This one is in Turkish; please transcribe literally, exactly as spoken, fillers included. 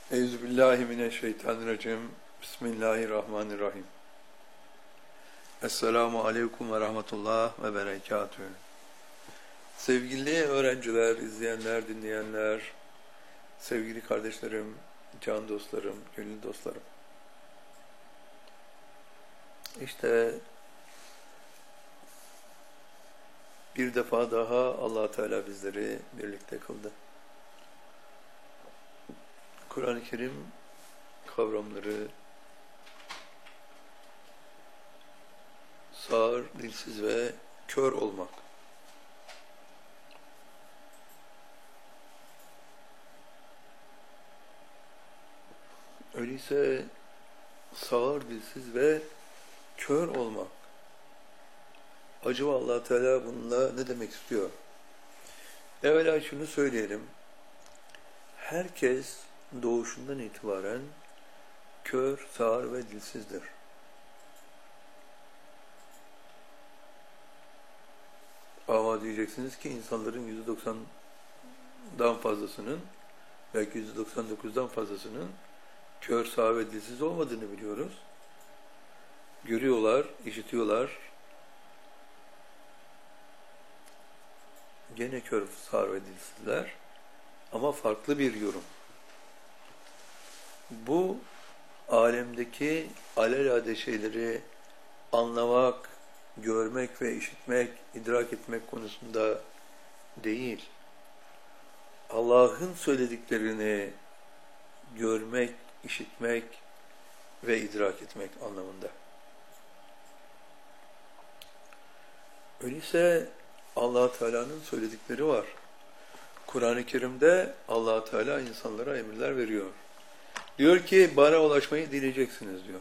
Euzubillahimineşşeytanirracim. Bismillahirrahmanirrahim. Esselamu aleyküm ve rahmetullah ve berekatühü. Sevgili öğrenciler, izleyenler, dinleyenler, sevgili kardeşlerim, can dostlarım, gönül dostlarım. İşte bir defa daha Allah Teala bizleri birlikte kıldı. Kur'an-ı Kerim kavramları sağır, dilsiz ve kör olmak. Öyleyse sağır, dilsiz ve kör olmak. Acaba Allah Teala bununla ne demek istiyor? Evvela şunu söyleyelim. Herkes doğuşundan itibaren kör, sağır ve dilsizdir. Ama diyeceksiniz ki insanların yüzde doksandan fazlasının, belki yüzde doksan dokuzdan fazlasının kör, sağır ve dilsiz olmadığını biliyoruz. Görüyorlar, işitiyorlar. Gene kör, sağır ve dilsizler. Ama farklı bir yorum. Bu alemdeki alelade şeyleri anlamak, görmek ve işitmek, idrak etmek konusunda değil. Allah'ın söylediklerini görmek, işitmek ve idrak etmek anlamında. Öyleyse Allah Teala'nın söyledikleri var. Kur'an-ı Kerim'de Allah Teala insanlara emirler veriyor. Diyor ki bana ulaşmayı dileyeceksiniz diyor.